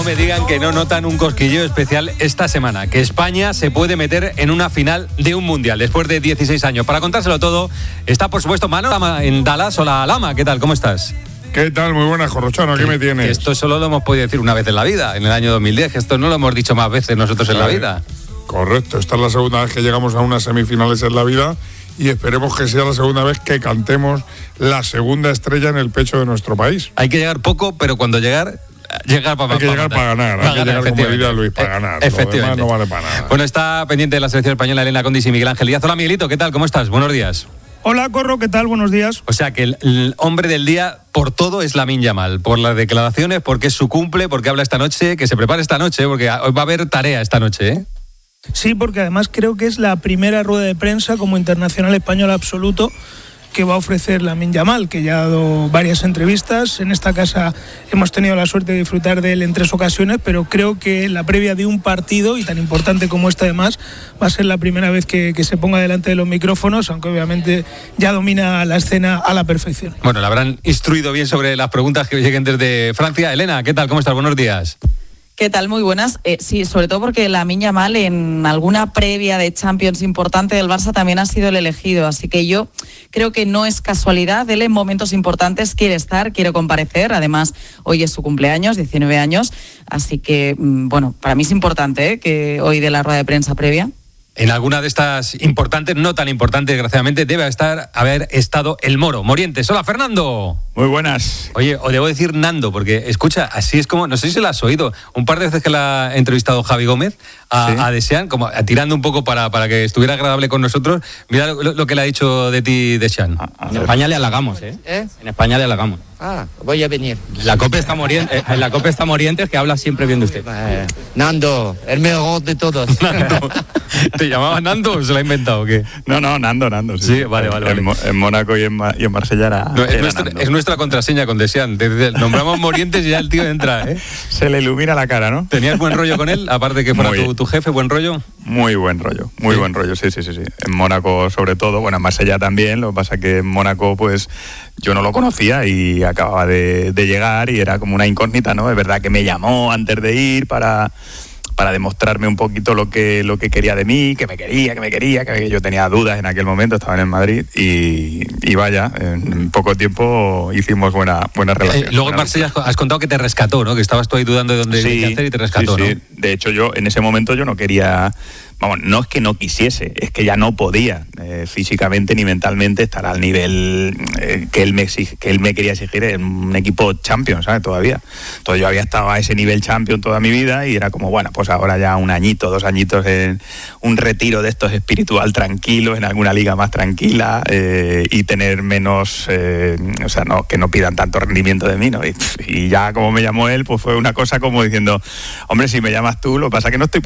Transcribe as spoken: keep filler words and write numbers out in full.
me digan que no notan un cosquilleo especial esta semana, que España se puede meter en una final de un mundial después de dieciséis años. Para contárselo todo, está por supuesto Manu Lama en Dallas. Hola Lama, ¿qué tal? ¿Cómo estás? ¿Qué tal? Muy buenas, Corrochano, ¿qué me tienes? Esto solo lo hemos podido decir una vez en la vida, en el año dos mil diez. Esto no lo hemos dicho más veces nosotros en la vida. Correcto, esta es la segunda vez que llegamos a unas semifinales en la vida y esperemos que sea la segunda vez que cantemos la segunda estrella en el pecho de nuestro país. Hay que llegar poco, pero cuando llegar... Llegar para, hay que para llegar para, para ganar, para hay que ganar, llegar, como diría Luis, para ganar. Efectivamente. Lo demás no vale para nada. Bueno, está pendiente de la selección española Elena Condis y Miguel Ángel Díaz. Hola Miguelito, ¿qué tal? ¿Cómo estás? Buenos días. Hola Corro, ¿qué tal? Buenos días. O sea que el, el hombre del día por todo es Lamine Yamal, por las declaraciones, porque es su cumple, porque habla esta noche, que se prepare esta noche, porque hoy va a haber tarea esta noche, ¿eh? Sí, porque además creo que es la primera rueda de prensa como internacional español absoluto que va a ofrecer Lamine Yamal, que ya ha dado varias entrevistas. En esta casa hemos tenido la suerte de disfrutar de él en tres ocasiones, pero creo que la previa de un partido, y tan importante como este además, va a ser la primera vez que, que se ponga delante de los micrófonos, aunque obviamente ya domina la escena a la perfección. Bueno, le habrán instruido bien sobre las preguntas que lleguen desde Francia. Elena, ¿qué tal? ¿Cómo estás? Buenos días. ¿Qué tal? Muy buenas. Eh, sí, sobre todo porque Lamine Yamal en alguna previa de Champions importante del Barça también ha sido el elegido, así que yo creo que no es casualidad. Él en momentos importantes quiere estar, quiere comparecer, además hoy es su cumpleaños, diecinueve años, así que, bueno, para mí es importante ¿eh? que hoy dé la rueda de prensa previa. En alguna de estas importantes, no tan importantes, desgraciadamente, debe estar, haber estado el Moro. Morientes, hola Fernando. Muy buenas. Oye, o debo decir Nando, porque escucha, así es como, no sé si lo has oído, un par de veces que la ha entrevistado Javi Gómez a, ¿sí? a Deschamps, como tirando un poco para, para que estuviera agradable con nosotros. Mira lo, lo que le ha dicho de ti Deschamps. En España le halagamos, ¿eh? ¿eh? En España le halagamos. Ah, voy a venir. La Copa está Morientes, eh, la Copa está Morientes, que habla siempre bien de usted. Eh, Nando, el mejor de todos. Nando. ¿Te llamabas Nando o se lo ha inventado o qué? No, no, Nando, Nando. Sí, sí vale, vale. En, vale. en Mónaco y en, y en Marsella era, no, es, era nuestra, Nando. es nuestra contraseña con Deschamps. Nombramos Morientes y ya el tío entra, ¿eh? Se le ilumina la cara, ¿no? ¿Tenías buen rollo con él? Aparte que fuera tu, tu jefe, ¿buen rollo? Muy buen rollo, muy sí. buen rollo, sí, sí, sí, sí. En Mónaco sobre todo, bueno, en Marsella también, lo que pasa que en Mónaco pues yo no lo conocía y acababa de, de llegar y era como una incógnita, ¿no? Es verdad que me llamó antes de ir para... para demostrarme un poquito lo que lo que quería de mí, que me quería, que me quería, que yo tenía dudas en aquel momento, estaba en el Madrid y, y vaya, en poco tiempo hicimos buena, buena relación. Eh, luego en Marsella has contado que te rescató, ¿no? Que estabas tú ahí dudando de dónde sí, qué hacer y te rescató, sí, ¿no? Sí. De hecho yo en ese momento yo no quería... Vamos, no es que no quisiese, es que ya no podía eh, físicamente ni mentalmente estar al nivel eh, que, él me exige, que él me quería exigir en un equipo champion, ¿sabes? Todavía. Entonces yo había estado a ese nivel champion toda mi vida y era como, bueno, pues ahora ya un añito, dos añitos en un retiro de estos espiritual tranquilo, en alguna liga más tranquila eh, y tener menos, eh, o sea, no que no pidan tanto rendimiento de mí, ¿no? Y, y ya como me llamó él, pues fue una cosa como diciendo, hombre, si me llamas tú, lo que pasa es que no estoy